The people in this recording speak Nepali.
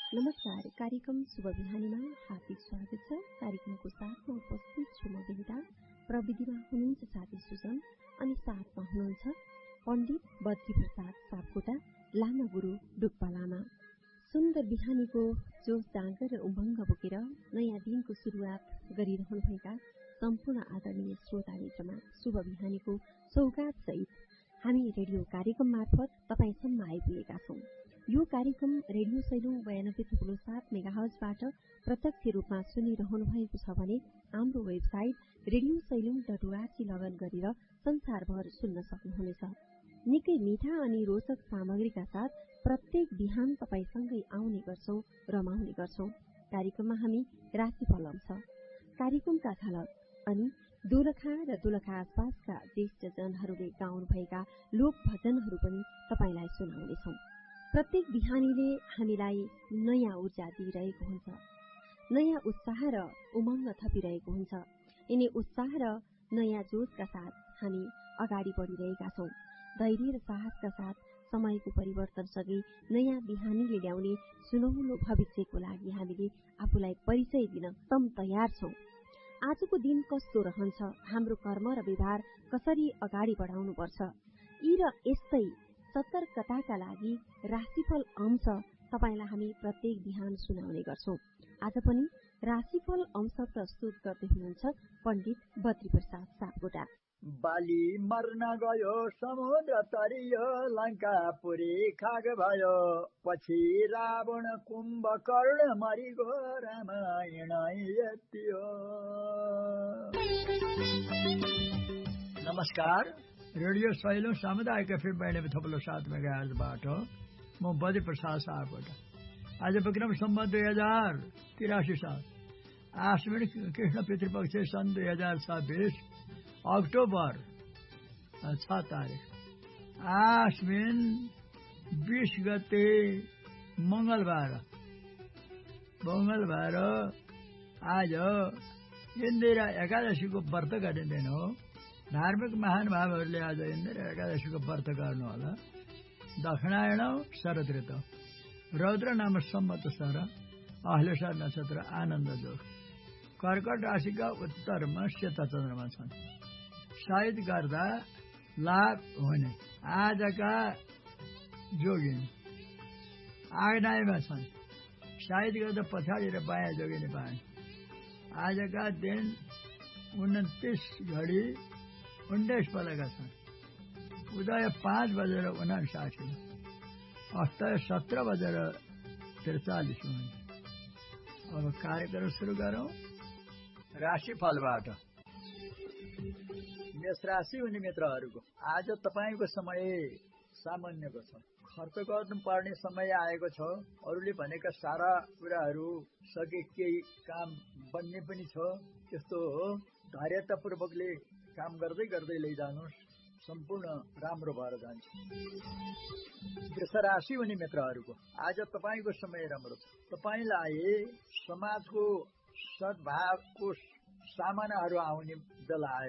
नमस्कार, कार्यक्रम शुभ बिहानीमा हार्दिक स्वागत छ। कार्यक्रमको साथमा उपस्थित छु म बेहुदा, प्रविधिमा हुनुहुन्छ साथी सुजन अनि साथमा हुनुहुन्छ पण्डित बद्री प्रसाद सापकोटा, लामा गुरु डुक्पा लामा। सुन्दर बिहानीको जोस जाँगर र उमङ्ग बोकेर नयाँ दिनको सुरुवात गरिरहनुभएका सम्पूर्ण आदरणीय श्रोता मित्रमा शुभ बिहानीको सौगात सहित हामी रेडियो कार्यक्रम मार्फत तपाईसम्म आइपुगेका छौं। यो कार्यक्रम रेडियो सैलुङ 92.7 मेगाहर्जबाट प्रत्यक्ष रूपमा सुनिरहनु भएको छ भने हाम्रो वेबसाइट radiosailing.org लगइन गरेर संसारभर सुन्न सक्नुहुनेछ। निकै मिठा अनि रोचक सामग्रीका साथ प्रत्येक बिहान तपाईसँगै आउने गर्छौं, रमाउने गर्छौं। कार्यक्रममा हामी राशिफल छ, कार्यक्रमका झलक अनि दोलखा र दोलखा आसपासका ज्येष्ठजनहरूले गाउनुभएका लोक भजनहरू पनि तपाईलाई सुनाउनेछौं। प्रत्येक बिहानीले हामीलाई नयाँ ऊर्जा दिइरहेको हुन्छ, नयाँ उत्साह र उमङ्ग थपिरहेको हुन्छ। यिनी उत्साह र नयाँ जोशका साथ हामी अगाडि बढिरहेका छौं। धैर्य र साहसका साथ समयको परिवर्तनसँगै नयाँ बिहानीले ल्याउने सुनौलो भविष्यको लागि हामीले आफूलाई परिचय दिन तम तयार छौं। आजको दिन कस्तो रहन्छ, हाम्रो कर्म र व्यवहार कसरी अगाडि बढाउनुपर्छ, यी र यस्तै सतर्कताका लागि राशिफल अंश तपाईलाई हामी प्रत्येक बिहान सुनाउने गर्छौं। आज पनि राशिफल अंश प्रस्तुत गर्दै हुनुहुन्छ पण्डित बद्री प्रसाद सापकोटा। बाली मर्न गयो समुद्र तरियो, लङ्कापुरी खाग भयो, पछि रावण कुम्भकर्ण मरिगो, रामायण यति हो। नमस्कार, रेडियो सैलुङ सामुदायिक एफएम 92.7 मेगाहर्जबाट म बद्री प्रसाद सापकोटा। आज विक्रम सम्वत 2083 साल आश्विन कृष्ण पितृपक्ष सन् 2026 अक्टोबर 6 तारिक आश्विन 20 गते मंगलबार आज इन्दिरा एकादशीको व्रत गर्ने दिन हो। धार्मिक महानुभावहरूले आज इन्दिरा एकादशीको व्रत गर्नु होला। दक्षिणायण शरद ऋतु, रौद्र नाम सम्मत सर, अहलेसा नक्षत्र, आनन्द जोग। कर्कट राशिका उत्तरमा सेता चन्द्रमा छन्। सायद गर्दा लाभ हुने। आजका जोगिनी आग्नेयमा छन्। सायद गर्दा पछाडि र बायाँ जोगिनी पाएँ। आजका दिन 29 घडी 19 पलका छन्। उदय 5:59, अस्तय 17:43 हुने। अब कार्यक्रम सुरु गरौं। राशिफलबाट मेष राशि हुने मित्रहरूको आज तपाईको समय सामान्यको छ। खर्च गर्नुपर्ने समय आएको छ। अरूले भनेका सारा कुराहरू सके केही काम बन्ने पनि छ। त्यस्तो हो, धैर्यतापूर्वकले काम गर्दै गर्दै लैजानुस्, सम्पूर्ण राम्रो भएर जान्छ। वृष राशि हुने मित्रहरूको आज तपाईको समय राम्रो छ। तपाईलाई समाजको सद्भावको सामनाहरू आउने बेला आयो।